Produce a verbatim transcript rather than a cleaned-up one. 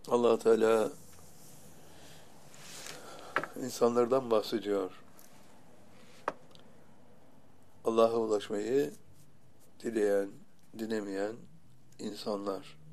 Allah Teala insanlardan bahsediyor. Allah'a ulaşmayı dileyen, dilemeyen insanlar.